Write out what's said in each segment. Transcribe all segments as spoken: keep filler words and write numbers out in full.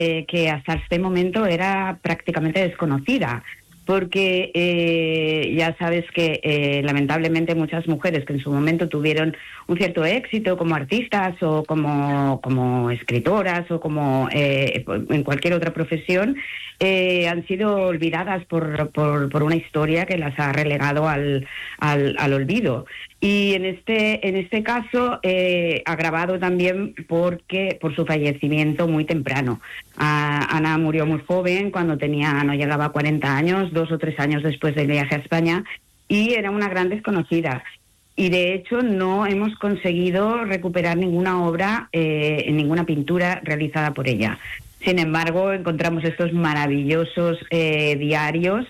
eh, que hasta este momento era prácticamente desconocida. Porque eh, ya sabes que eh, lamentablemente muchas mujeres que en su momento tuvieron un cierto éxito como artistas o como, como escritoras o como eh, en cualquier otra profesión, eh, han sido olvidadas por, por, por una historia que las ha relegado al, al, al olvido. Y en este, en este caso, eh, agravado también porque por su fallecimiento muy temprano. Ah, Ana murió muy joven, cuando tenía, no llegaba a cuarenta años, dos o tres años después del viaje a España, y era una gran desconocida. Y de hecho no hemos conseguido recuperar ninguna obra, eh, ninguna pintura realizada por ella. Sin embargo, encontramos estos maravillosos eh, diarios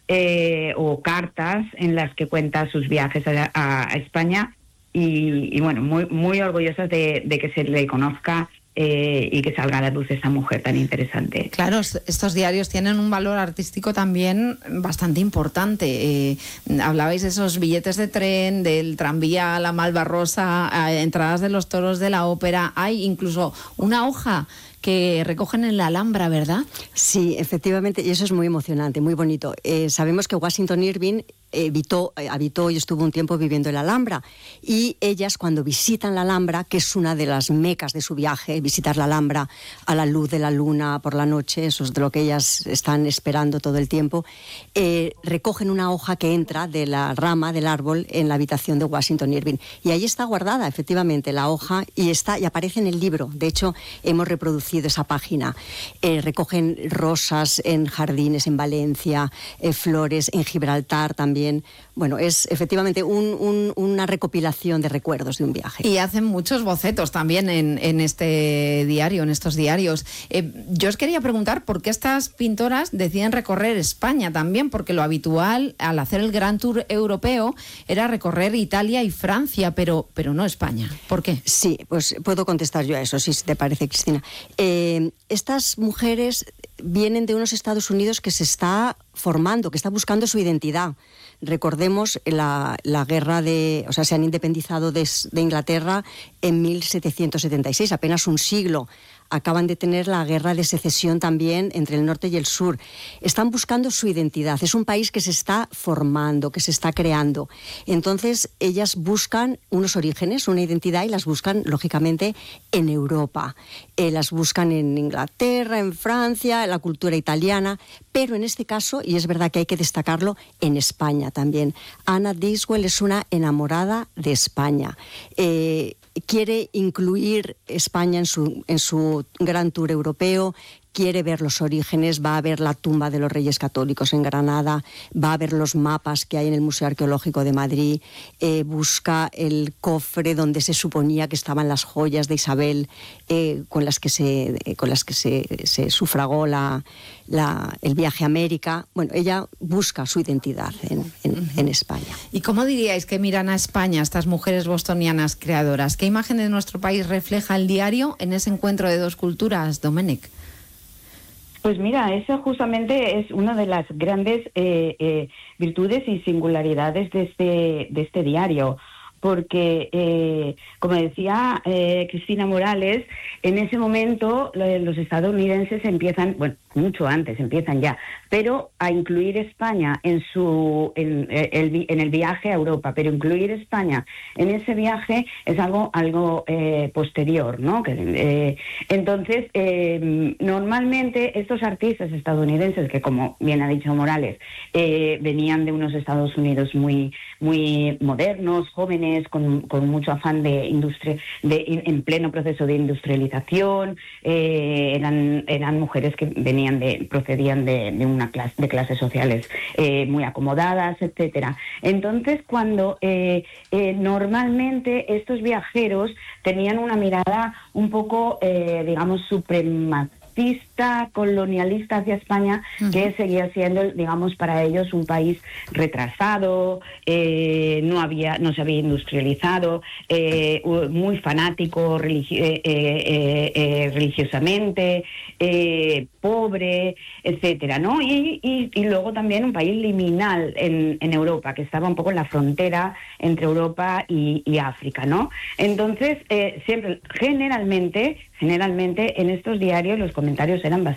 Eh, o cartas en las que cuenta sus viajes a, a, a España y, y bueno, muy muy orgullosas de, de que se le conozca eh, y que salga a la luz esa mujer tan interesante. Claro, estos diarios tienen un valor artístico también bastante importante. Eh, hablabais de esos billetes de tren, del tranvía a la Malvarrosa, a entradas de los toros de la ópera. Hay incluso una hoja que recogen en la Alhambra, ¿verdad? Sí, efectivamente, y eso es muy emocionante, muy bonito. Eh, sabemos que Washington Irving evitó, eh, habitó y estuvo un tiempo viviendo en la Alhambra, y ellas cuando visitan la Alhambra, que es una de las mecas de su viaje, visitar la Alhambra a la luz de la luna por la noche, eso es de lo que ellas están esperando todo el tiempo, eh, recogen una hoja que entra de la rama del árbol en la habitación de Washington Irving, y ahí está guardada efectivamente la hoja y, está, y aparece en el libro. De hecho, hemos reproducido esa página. Eh, recogen rosas en jardines en Valencia, eh, flores en Gibraltar también. Bueno, es efectivamente un, un, una recopilación de recuerdos de un viaje. Y hacen muchos bocetos también en, en este diario, en estos diarios. Eh, yo os quería preguntar por qué estas pintoras deciden recorrer España también, porque lo habitual al hacer el Gran Tour europeo era recorrer Italia y Francia, pero, pero no España. ¿Por qué? Sí, pues puedo contestar yo a eso, si te parece, Cristina. Eh, estas mujeres vienen de unos Estados Unidos que se está formando, que está buscando su identidad. Recordemos la, la guerra de... O sea, se han independizado de, de Inglaterra en mil setecientos setenta y seis, apenas un siglo. Acaban de tener la guerra de secesión también entre el norte y el sur. Están buscando su identidad. Es un país que se está formando, que se está creando. Entonces, ellas buscan unos orígenes, una identidad, y las buscan, lógicamente, en Europa. Eh, las buscan en Inglaterra, en Francia, en la cultura italiana, pero en este caso, y es verdad que hay que destacarlo, en España también. Anna Diswell es una enamorada de España. Eh, quiere incluir España en su, en su gran tour europeo, quiere ver los orígenes, va a ver la tumba de los Reyes Católicos en Granada, va a ver los mapas que hay en el Museo Arqueológico de Madrid, eh, busca el cofre donde se suponía que estaban las joyas de Isabel, eh, con las que se, eh, con las que se, se sufragó la, la, el viaje a América. Bueno, ella busca su identidad en, en, uh-huh. en España. ¿Y cómo diríais que miran a España estas mujeres bostonianas creadoras? ¿Qué imagen de nuestro país refleja el diario en ese encuentro de dos culturas, Domènec? Pues mira, eso justamente es una de las grandes eh, eh, virtudes y singularidades de este, de este diario, porque, eh, como decía eh, Cristina Morales, en ese momento los estadounidenses empiezan, bueno, mucho antes empiezan ya, pero a incluir España en su en el, en el viaje a Europa, pero incluir España en ese viaje es algo algo eh, posterior, ¿no? Que, eh, entonces, eh, normalmente estos artistas estadounidenses, que como bien ha dicho Morales, eh, venían de unos Estados Unidos muy muy modernos, jóvenes, con, con mucho afán de industria, de, en pleno proceso de industrialización, eh, eran eran mujeres que venían de procedían de, de una clase de clases sociales eh, muy acomodadas, etcétera. Entonces, cuando eh, eh, normalmente estos viajeros tenían una mirada un poco, eh, digamos, suprematista, colonialista hacia España, uh-huh. que seguía siendo, digamos, para ellos un país retrasado, eh, no había, no se había industrializado, eh, muy fanático religi- eh, eh, eh, religiosamente, eh, pobre, etcétera, ¿no? Y, y, y luego también un país liminal en, en Europa, que estaba un poco en la frontera entre Europa y, y África, ¿no? Entonces, eh, siempre, generalmente, generalmente en estos diarios, los comentarios eran